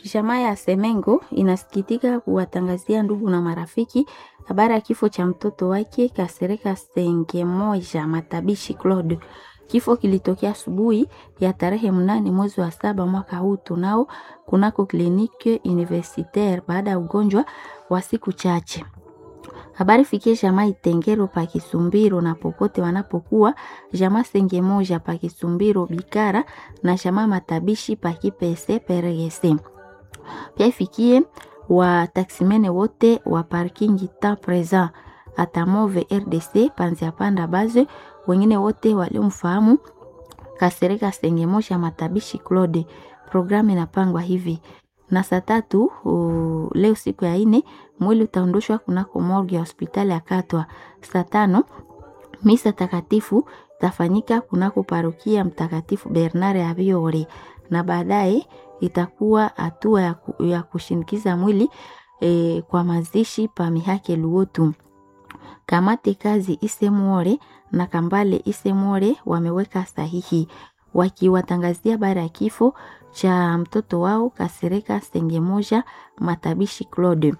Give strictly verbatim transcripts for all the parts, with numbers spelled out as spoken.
Jamaa ya Semengo inasikitika kuwatangazia ndugu na marafiki habari ya kifo cha mtoto wake Kasereka Sengemoja Matabishi Claude. Kifo kilitokea asubuhi ya tarehe mnane mwezi wa saba mwaka huu tunao kunako kliniki universitaire baada ya ugonjwa wa siku chache. Habari fikie jamaa Itengero pa Kisumbiro na popote wanapokuwa, jamaa Sengemoja pa Kisumbiro Bikara na jamaa Matabishi pa Kipese Peregese. Pia ifikie wa taksimene wote wa parking ta present atamove R D C Panzia Panda Baze, wengine wote waliomfahamu Kasereka Sengemoja Matabishi Claude. Programu inapangwa hivi: na saa tatu uh, leo siku ya ine mwili utaondoshwa kunako morgue ya hospitali ya Katwa. Saa tano misa takatifu tafanyika kunako parokia Mtakatifu Bernard ya Biore, na baadaye itakuwa hatua ya, ku, ya kushindikiza mwili e, kwa mazishi pa Mihake Luotu. Kamati kazi Isemore na Kambale Isemore wameweka sahihi wakiwatangazia bara ya kifo cha mtoto wao Kasereka Sengemoja Matabishi Claude.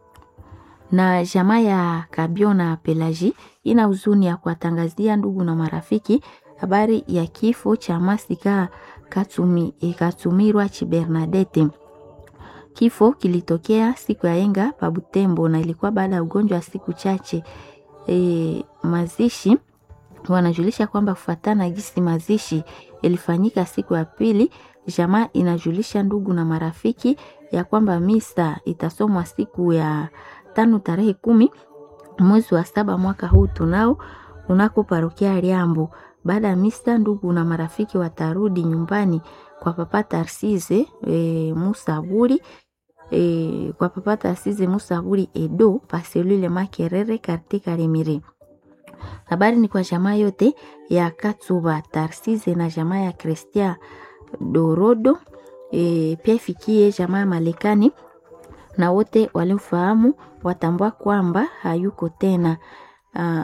Na jamaa ya Kabiona Pelaji ina huzuni ya kuwatangazia ndugu na marafiki habari ya kifo cha Masika Katumi, e, Katumirwa Chibernadette. Kifo kilitokea siku ya yenga pa Butembo na ilikuwa baada ya ugonjwa wa siku chache. E, mazishi wanajulisha kwamba kufuatana gisi mazishi ilifanyika siku ya pili, jamaa inajulisha ndugu na marafiki ya kwamba misa itasomwa siku ya tano tarehe kumi mwezi wa saba mwaka huu tunao unako parokia Liambo. Baada ya misa ndugu na marafiki watarudi nyumbani kwa papa Tarsize e, Musaburi e, kwa papa Tarsize Musaburi Edo paselule Makerere katika Rimiri. Habari ni kwa jamaa yote ya Katsuba Tarsize na jamaa ya Christian Dorodo, e, pia ifikie jamaa ya Malekani na wote walimfahamu watambua kwamba hayuko tena. Uh,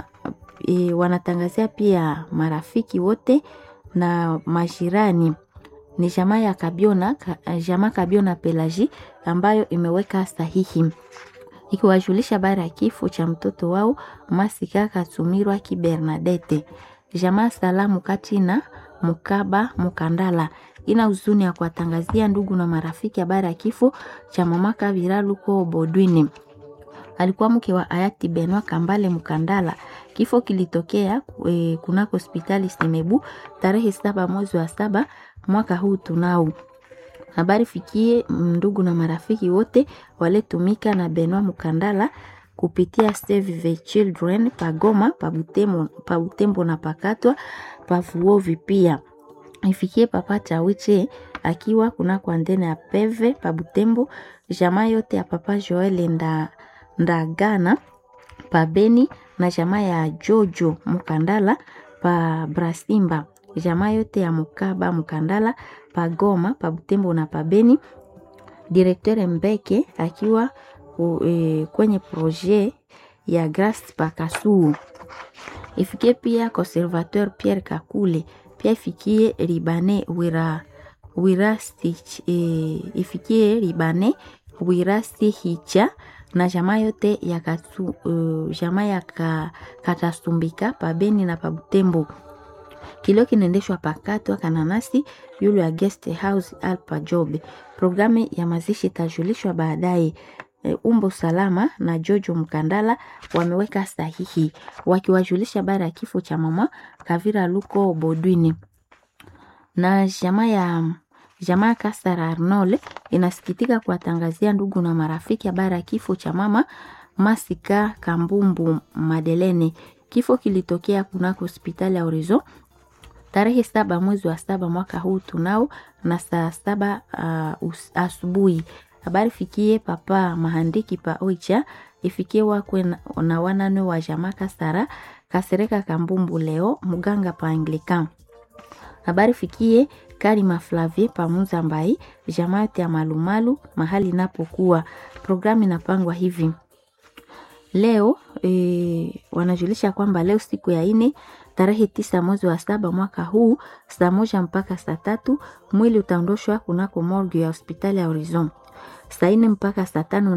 e, wanatangazia pia marafiki wote na majirani. Ni jamaa ya Kabiona, jamaa Kabiona Pelaji ambayo imeweka sahihi ikiwajulisha bara ya kifo cha mtoto wao Masika Katumirwa Kibernadette. Jamaa Salamu Katina Mukaba Mukandala ina huzuni ya kuwatangazia ndugu na marafiki habari ya kifo cha mama Kabira Luko Bodwini. Alikuwa mke wa hayati Benwa Kambale Mukandala. Kifo kilitokea e, kunako hospitali Semebu tarehe saba mwezi wa saba mwaka huu tunao. Habari fikie ndugu na marafiki wote waletumika na Benwa Mukandala kupitia Save the Children Pagoma, Pabutembo, Pabutembo na Pakatwa, Pavuovi pia. Ifikie papa Chawiche akiwa kuna kwa ndene ya Peve Pabutembo, jamaa yote ya papa Joel nda Ndagana pa Beni na jamaa ya Jojo Mukandala pa Brasimba, jamaa yote ya Mukaba Mukandala pa Goma Pabutembo na pa Beni. Directeur Mbeke akiwa u, e, kwenye projet ya Grace pa Kasuu. Ifikie pia conservateur Pierre Kakule, pia ifikie Libane Wira Wirasti e, ifikie Libane Wirasti Hicha na jamaa yote ya katu, uh, jamaa ya ka, Katasumbika pa Beni na pa Butembo. Kilio kinaendeshwa Pakatwa Kananasi yule ya guest house Alpa Job. Programu ya mazishi tajulishwa baadaye. E, Umbo Salama na Jojo Mkandala wameweka sahihi wakiwajulisha bara ya kifo cha mama Kavira Luko Bodwini. Na jamaa ya jamaa Kasara Arnold inasikitika kuwatangazia ndugu na marafiki habari ya kifo cha mama Masika Kambumbu Madelene. Kifo kilitokea kunako hospitali ya Orizo tarehe saba mwezi wa saba mwaka huu tunao na saa saba uh, asubuhi. Habari fikie papa Mahandiki pa Oicha, ifikie wakwe na, na wanane wa jamaa Kasara Kasereka Kambumbu leo muganga pa Anglican. Habari fikie Karima Flavie pa Muzambai, jamaa yote ya Malumalu mahali napokuwa. Programu inapangwa hivi. Leo e, wanajulisha kwamba leo siku ya ine tarehe tisa mwezi wa saba mwaka huu saa moja mpaka saa tatu mwili utaondoshwa kunako morgue ya hospitali ya Horizon. saa nne mpaka saa tano